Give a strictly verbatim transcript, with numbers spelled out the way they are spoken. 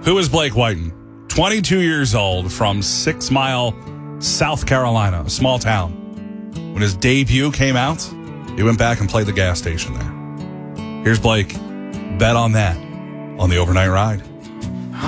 Who is Blake Whiten? twenty-two years old from Six Mile, South Carolina, a small town. When his debut came out, he went back and played the gas station there. Here's Blake. Bet on that on the Overnight Ride.